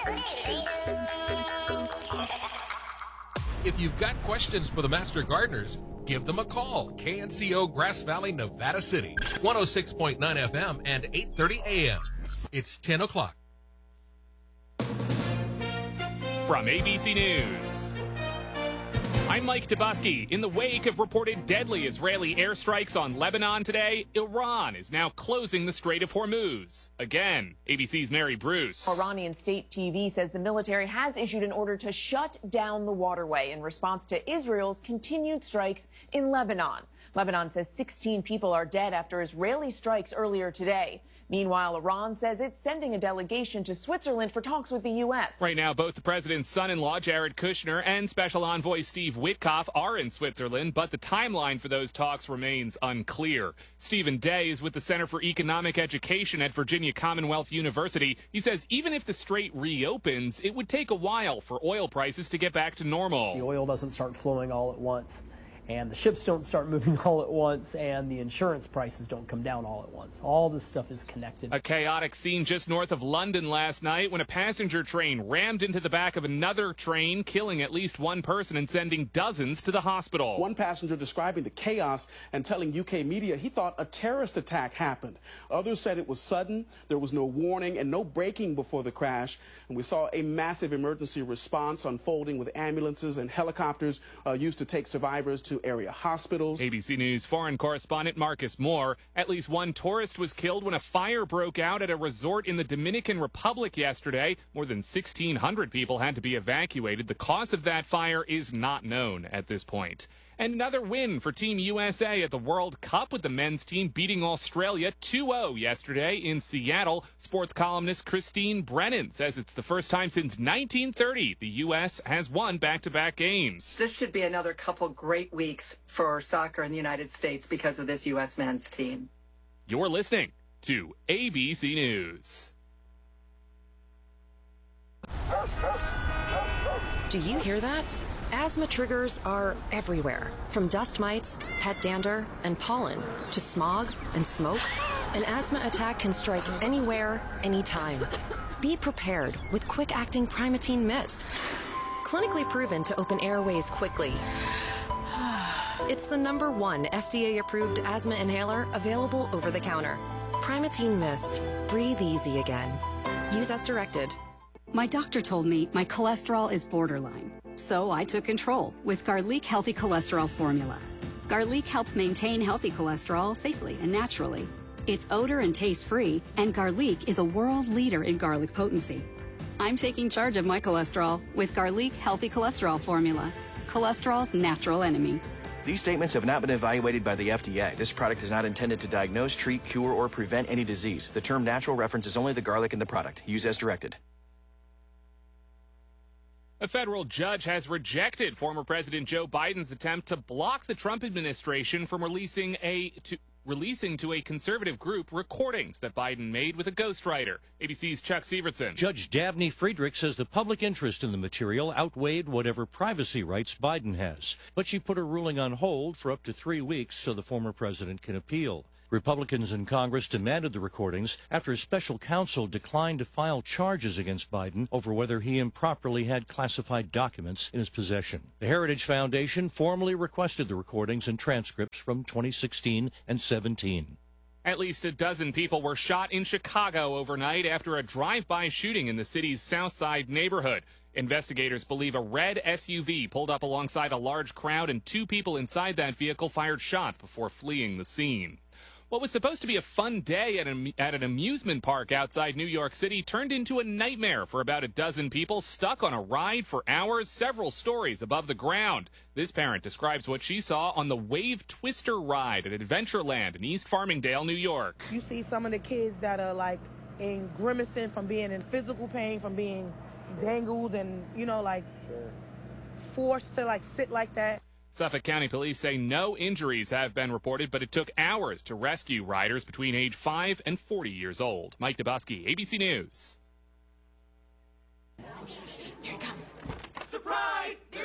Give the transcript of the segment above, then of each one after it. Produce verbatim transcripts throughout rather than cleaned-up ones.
If you've got questions for the Master Gardeners, give them a call. K N C O Grass Valley, Nevada City, one oh six point nine F M and eight thirty A M. It's ten o'clock. From A B C News, I'm Mike Tobuski. In the wake of reported deadly Israeli airstrikes on Lebanon today, Iran is now closing the Strait of Hormuz. Again, A B C's Mary Bruce. Iranian state T V says the military has issued an order to shut down the waterway in response to Israel's continued strikes in Lebanon. Lebanon says sixteen people are dead after Israeli strikes earlier today. Meanwhile, Iran says it's sending a delegation to Switzerland for talks with the U S. Right now, both the president's son-in-law, Jared Kushner, and Special Envoy Steve Witkoff are in Switzerland, but the timeline for those talks remains unclear. Stephen Day is with the Center for Economic Education at Virginia Commonwealth University. He says even if the strait reopens, it would take a while for oil prices to get back to normal. The oil doesn't start flowing all at once, and the ships don't start moving all at once, and the insurance prices don't come down all at once. All this stuff is connected. A chaotic scene just north of London last night when a passenger train rammed into the back of another train, killing at least one person and sending dozens to the hospital. One passenger describing the chaos and telling U K media he thought a terrorist attack happened. Others said it was sudden, there was no warning and no braking before the crash. And we saw a massive emergency response unfolding with ambulances and helicopters uh, used to take survivors to area hospitals. A B C News foreign correspondent Marcus Moore. At least one tourist was killed when a fire broke out at a resort in the Dominican Republic yesterday. More than sixteen hundred people had to be evacuated. The cause of that fire is not known at this point. And another win for Team U S A at the World Cup, with the men's team beating Australia two oh yesterday in Seattle. Sports columnist Christine Brennan says it's the first time since nineteen thirty the U S has won back-to-back games. This should be another couple great weeks for soccer in the United States because of this U S men's team. You're listening to A B C News. Do you hear that? Asthma triggers are everywhere, from dust mites, pet dander, and pollen, to smog and smoke. An asthma attack can strike anywhere, anytime. Be prepared with quick-acting Primatene Mist. Clinically proven to open airways quickly. It's the number one F D A-approved asthma inhaler available over the counter. Primatene Mist. Breathe easy again. Use as directed. My doctor told me my cholesterol is borderline, so I took control with Garlic Healthy Cholesterol Formula. Garlic helps maintain healthy cholesterol safely and naturally. It's odor and taste-free, and Garlic is a world leader in garlic potency. I'm taking charge of my cholesterol with Garlic Healthy Cholesterol Formula, cholesterol's natural enemy. These statements have not been evaluated by the F D A. This product is not intended to diagnose, treat, cure, or prevent any disease. The term natural references only the garlic in the product. Use as directed. A federal judge has rejected former President Joe Biden's attempt to block the Trump administration from releasing a to, releasing to a conservative group recordings that Biden made with a ghostwriter. A B C's Chuck Severson. Judge Dabney Friedrich says the public interest in the material outweighed whatever privacy rights Biden has. But she put her ruling on hold for up to three weeks so the former president can appeal. Republicans in Congress demanded the recordings after a special counsel declined to file charges against Biden over whether he improperly had classified documents in his possession. The Heritage Foundation formally requested the recordings and transcripts from twenty sixteen and seventeen. At least a dozen people were shot in Chicago overnight after a drive-by shooting in the city's South Side neighborhood. Investigators believe a red S U V pulled up alongside a large crowd, and two people inside that vehicle fired shots before fleeing the scene. What was supposed to be a fun day at, a, at an amusement park outside New York City turned into a nightmare for about a dozen people stuck on a ride for hours, several stories above the ground. This parent describes what she saw on the Wave Twister ride at Adventureland in East Farmingdale, New York. You see some of the kids that are like in grimacing from being in physical pain, from being dangled and, you know, like forced to like sit like that. Suffolk County Police say no injuries have been reported, but it took hours to rescue riders between age five and forty years old. Mike Tobuski, A B C News. Here it comes. Surprise! There's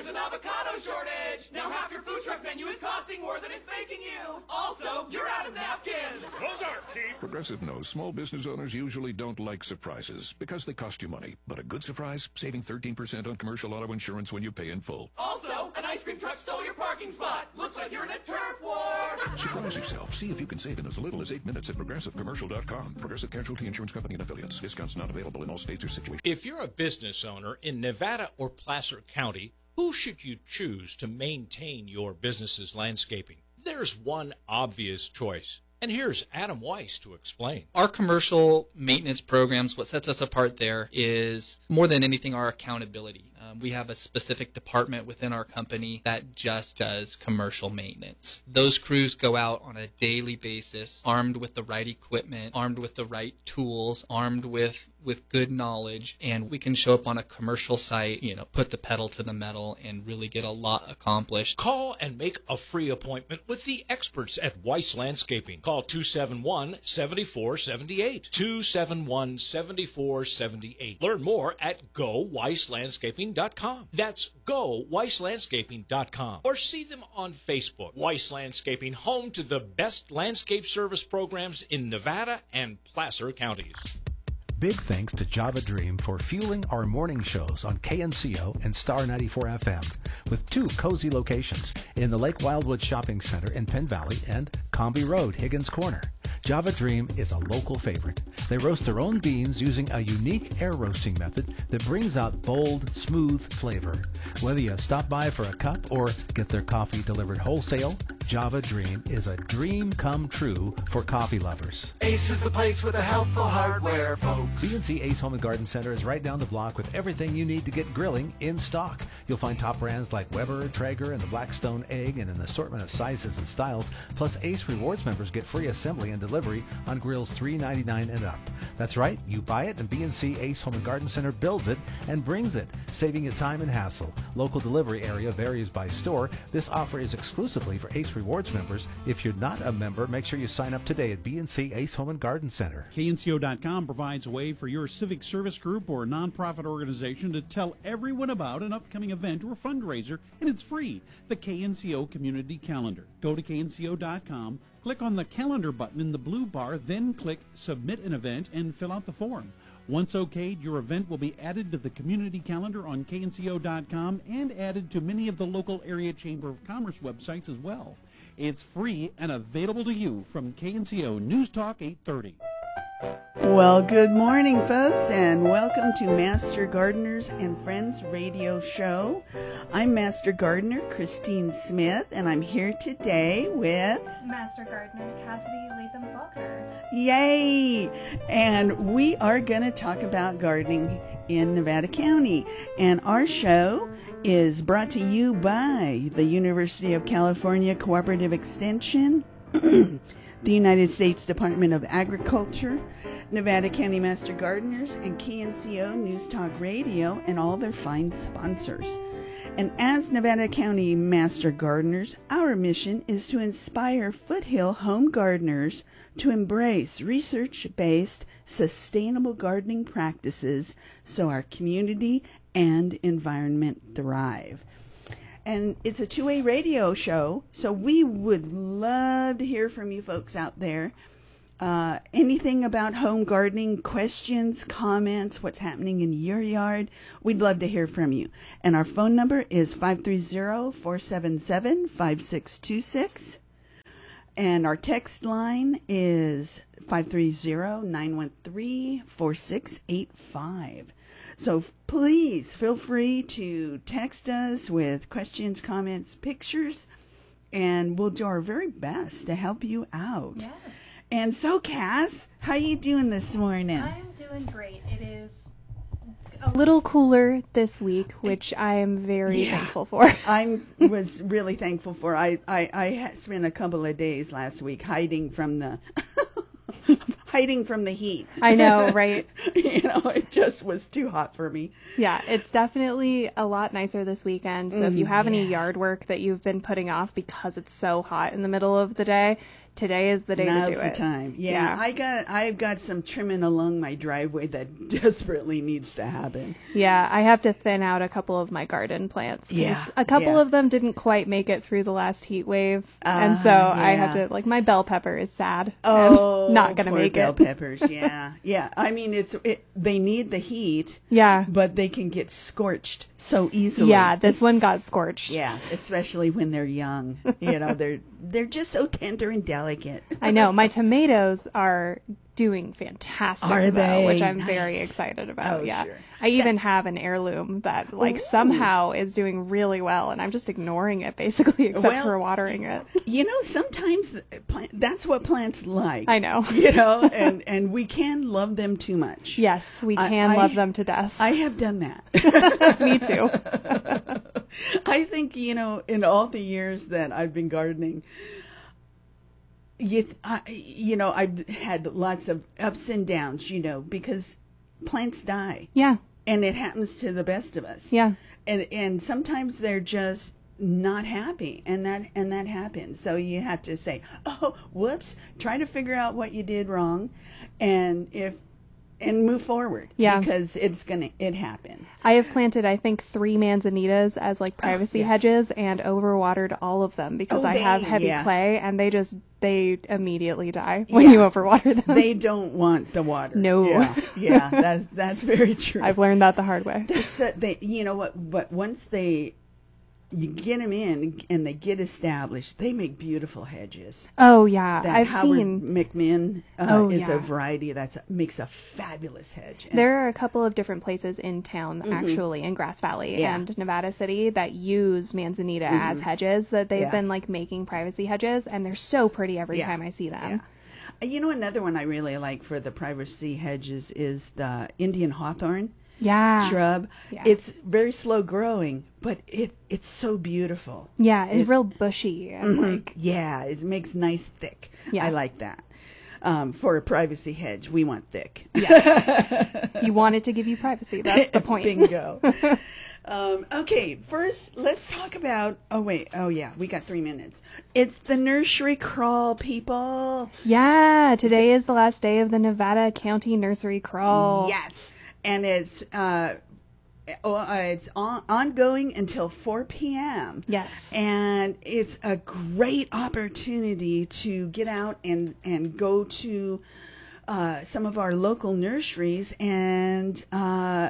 there's an avocado shortage. Now half your food truck menu is costing more than it's making you. Also, you're out of napkins. Those aren't cheap. Progressive knows small business owners usually don't like surprises because they cost you money. But a good surprise, saving thirteen percent on commercial auto insurance when you pay in full. Also, an ice cream truck stole your parking spot. Looks like you're in a turf war. Surprise yourself. See if you can save in as little as eight minutes at progressive commercial dot com. Progressive Casualty Insurance Company and affiliates. Discounts not available in all states or situations. If you're a business owner in Nevada or Placer County, who should you choose to maintain your business's landscaping? There's one obvious choice. And here's Adam Weiss to explain. Our commercial maintenance programs, what sets us apart there is more than anything our accountability. Um, we have a specific department within our company that just does commercial maintenance. Those crews go out on a daily basis, armed with the right equipment, armed with the right tools, armed with with good knowledge, and we can show up on a commercial site, you know, put the pedal to the metal and really get a lot accomplished. Call and make a free appointment with the experts at Weiss Landscaping. Call two seven one, seven four seven eight, two seven one, seven four seven eight. Learn more at go weiss landscaping dot com. That's go weiss landscaping dot com. Or see them on Facebook. Weiss Landscaping, home to the best landscape service programs in Nevada and Placer counties. Big thanks to Java Dream for fueling our morning shows on K N C O and Star ninety-four F M with two cozy locations in the Lake Wildwood Shopping Center in Penn Valley and Comby Road, Higgins Corner. Java Dream is a local favorite. They roast their own beans using a unique air roasting method that brings out bold, smooth flavor. Whether you stop by for a cup or get their coffee delivered wholesale, Java Dream is a dream come true for coffee lovers. Ace is the place with the helpful hardware, folks. B and C Ace Home and Garden Center is right down the block with everything you need to get grilling in stock. You'll find top brands like Weber, Traeger, and the Blackstone Egg in an assortment of sizes and styles. Plus, Ace Rewards members get free assembly and delivery on grills three ninety-nine and up. That's right, you buy it and B and C Ace Home and Garden Center builds it and brings it, saving you time and hassle. Local delivery area varies by store. This offer is exclusively for Ace Rewards members. If you're not a member, make sure you sign up today at B and C Ace Home and Garden Center. K N C O dot com provides a way for your civic service group or nonprofit organization to tell everyone about an upcoming event or fundraiser, and it's free. The K N C O Community Calendar. Go to K N C O dot com, click on the calendar button in the blue bar, then click Submit an Event and fill out the form. Once okayed, your event will be added to the community calendar on K N C O dot com and added to many of the local area Chamber of Commerce websites as well. It's free and available to you from K N C O News Talk eight thirty. Well, good morning, folks, and welcome to Master Gardeners and Friends radio show. I'm Master Gardener Christine Smith, and I'm here today with Master Gardener Cassidy Latham Faulkner. Yay! And we are going to talk about gardening in Nevada County. And our show is brought to you by the University of California Cooperative Extension, the United States Department of Agriculture, Nevada County Master Gardeners, and K N C O News Talk Radio, and all their fine sponsors. And as Nevada County Master Gardeners, our mission is to inspire foothill home gardeners to embrace research-based, sustainable gardening practices so our community and environment thrive. And it's a two-way radio show, so we would love to hear from you folks out there. Uh, anything about home gardening, questions, comments, what's happening in your yard, we'd love to hear from you. And our phone number is five three zero, four seven seven, five six two six. And our text line is five three zero, nine one three, four six eight five. So please feel free to text us with questions, comments, pictures, and we'll do our very best to help you out. Yes. And so, Cass, how you doing this morning? I'm doing great. It is a little cooler this week, which I am very yeah. thankful for. I was really thankful for. I, I, I had spent a couple of days last week hiding from the... hiding from the heat. I know, right? You know, it just was too hot for me. Yeah, it's definitely a lot nicer this weekend. So mm, if you have yeah. any yard work that you've been putting off because it's so hot in the middle of the day, today is the day Now's to do the it. time. Yeah, Yeah. I got I've got some trimming along my driveway that desperately needs to happen. Yeah, I have to thin out a couple of my garden plants. 'Cause Yeah, a couple yeah. of them didn't quite make it through the last heat wave, Uh, and so I have yeah. to like my bell pepper is sad. Oh, and not gonna poor make bell it. peppers. Yeah, yeah. I mean, it's it, they need the heat. Yeah. but they can get scorched so easily. Yeah, this one got scorched. Yeah, especially when they're young. You know, they're they're just so tender and delicate. I know my tomatoes are doing fantastic, Are though, they? which I'm Nice. very excited about. Oh, yeah, sure. I even have an heirloom that like Ooh. somehow is doing really well, and I'm just ignoring it basically, except Well, for watering it. You know, sometimes the plant, that's what plants like. I know. You know, and and we can love them too much. Yes, we I- can I- love them to death. I have done that. Me too. I think, you know, in all the years that I've been gardening, you, th- I, you know, I've had lots of ups and downs, you know, because plants die. Yeah. And it happens to the best of us. Yeah. And and sometimes they're just not happy, and that and that happens. So you have to say, "Oh, whoops," try to figure out what you did wrong, and if and move forward. Yeah. Because it's gonna it happens. I have planted, I think, three manzanitas as like privacy yeah. hedges, and overwatered all of them because Oh, I they- have heavy yeah. clay, and they just they immediately die when Yeah. you overwater them. They don't want the water. No. Yeah, yeah, that's that's very true. I've learned that the hard way. They're so, they, you know what? But once they, you get them in and they get established, they make beautiful hedges. Oh yeah, That I've Howard seen. McMinn uh, Oh, is yeah. a variety that's makes a fabulous hedge. And There are a couple of different places in town, Mhm. actually, in Grass Valley Yeah. and Nevada City, that use manzanita as Mhm. hedges. That they've Yeah. been like making privacy hedges, and they're so pretty every Yeah. time I see them. Uh, You know, another one I really like for the privacy hedges is the Indian hawthorn. Yeah. Shrub. Yeah. It's very slow growing, but it it's so beautiful. Yeah, it's It- real bushy and Mhm. like Yeah, it makes nice thick. Yeah. I like that. Um, for a privacy hedge, we want thick. Yes. You want it to give you privacy. That's the point. Bingo. um, okay, first let's talk about. Oh wait. Oh yeah, we got three minutes. It's the nursery crawl, people. Yeah, today is the last day of the Nevada County Nursery Crawl. Yes, and it's uh, oh, uh, it's on, ongoing until four p.m. Yes. And it's a great opportunity to get out and, and go to uh, some of our local nurseries and uh,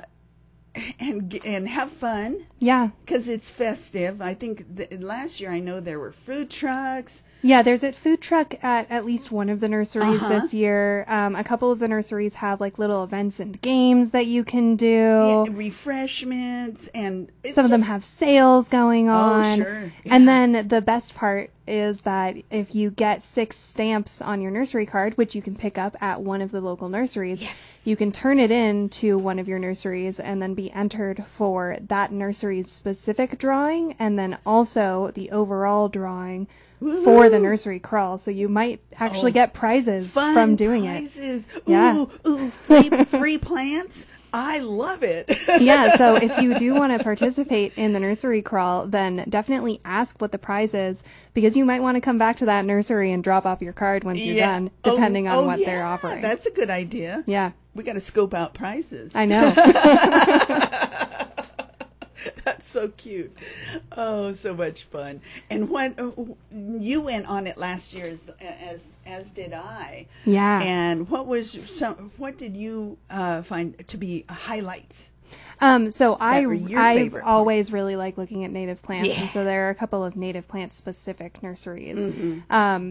and g- and have fun. Yeah. Because it's festive. I think th- last year I know there were food trucks. Yeah, there's a food truck at at least one of the nurseries Uh-huh. this year. Um, a couple of the nurseries have like little events and games that you can do. Yeah, refreshments and it's Some of them just- have sales going Oh, on. sure. And then the best part is that if you get six stamps on your nursery card, which you can pick up at one of the local nurseries, yes. you can turn it in to one of your nurseries and then be entered for that nursery's specific drawing and then also the overall drawing for the nursery crawl. So you might actually Oh, get prizes fun from doing prizes. it. Yeah. Ooh, ooh, free, free plants. I love it. Yeah, so if you do want to participate in the nursery crawl, then definitely ask what the prize is because you might want to come back to that nursery and drop off your card once you're Yeah. done, Oh, depending on oh, what they're yeah, offering. That's a good idea. Yeah. We got to scope out prizes. I know. That's so cute. Oh, so much fun. And when uh, you went on it last year as as, as did I. Yeah. And what was some what did you uh, find to be highlights? Um, so I were your I favorite always really like looking at native plants, Yeah. and so there are a couple of native plant specific nurseries. Mhm. Um,